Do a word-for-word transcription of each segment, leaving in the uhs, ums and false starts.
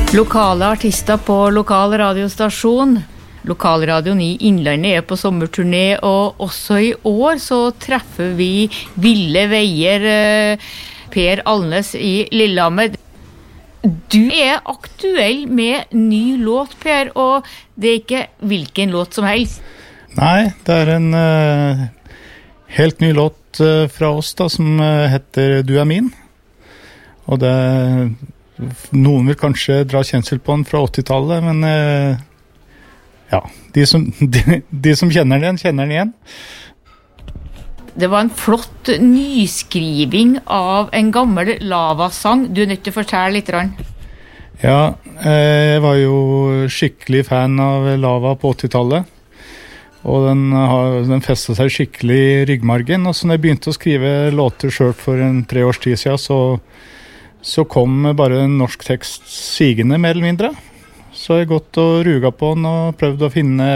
Lokale artister på lokal radiostasjon. Lokalradioen i Innlandet er på sommerturné, og også i år så treffer vi Ville Veier, Per Alnes i Lillehammer. Du er aktuell med ny låt, Per, og det er ikke hvilken låt som helst. Nei, det er en uh, helt ny låt uh, fra oss da, som uh, heter Du er min. Og det noen vil kanskje dra kjensel på den fra åttitallet, men uh, ja, de som, de, de som kjenner den, kjenner den igjen. Det var en flott nyskriving av en gammel lavasang. Du er nødt til å fortelle litt. Ja, jeg var jo skikkelig fan av Lava på åttitallet. Og den, har, den festet seg skikkelig i ryggmargen. Og så når jeg begynte å skrive låter selv for en tre års tid siden, så, så kom bare en norsk tekst sigende, mer eller mindre. Så jeg har gått og ruga på den og prøvd å finne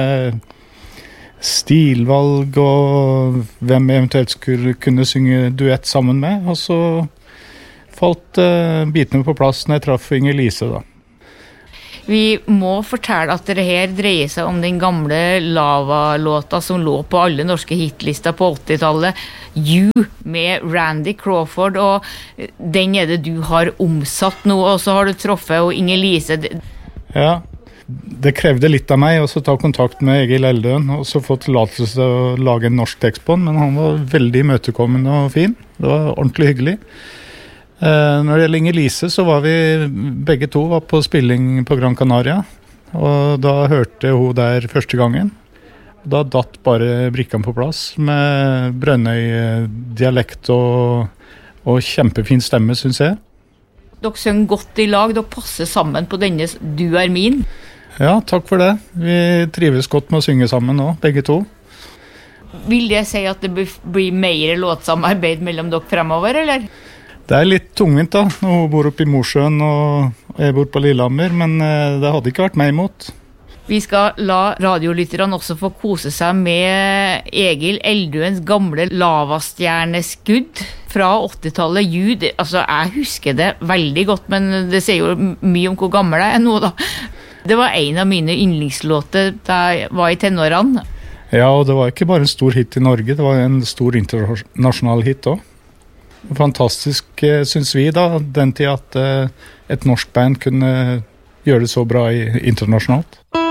stilvalg og hvem jeg eventuelt skulle kunne synge duett sammen med. Og så falt uh, bitene på plass når jeg traff Inger Lise da. Vi må fortelle at det her dreier seg om den gamle Lava-låta som lå på alle norske hitlister på åttitallet. You med Randy Crawford, og den er det du har omsatt nå, og så har du truffet og Inger Lise. Ja, det krevde litt av meg også ta kontakt med Egil Eldøen og så få tillatelse til å lage en norsk tekst på den, men han var veldig imøtekommende og fin. Det var ordentlig hyggelig. Eh, når det gjelder Inger Lise, så var vi begge to var på spilling på Gran Canaria, og da hørte hun der første gangen. Da datt bare brikken på plass med Brønnøy-dialekt og, og kjempefin stemme, synes jeg. Dere synger godt i lag, dere passer sammen på denne Du er min. Ja, takk for det. Vi trives godt med å synge sammen nå, begge to. Vil det si at det blir mer låtsamarbeid mellom dere fremover, eller? Det er litt tungvint da, når hun bor oppe i Mosjøen og jeg bor på Lillehammer, men det hadde ikke vært meg imot. Vi skal la radiolytterne også få kose seg med Egil Eldøens gamle lavastjerneskudd fra åttitallet. Jud, altså jeg husker det veldig godt, men det sier jo mye om hvor gammel jeg er nå da. Det var en av mine yndlingslåter da jeg var i tenårene. Ja, og det var ikke bare en stor hit i Norge, det var en stor internasjonal hit også. Fantastisk, synes vi da, den tid at et norsk band kunne gjøre det så bra internasjonalt.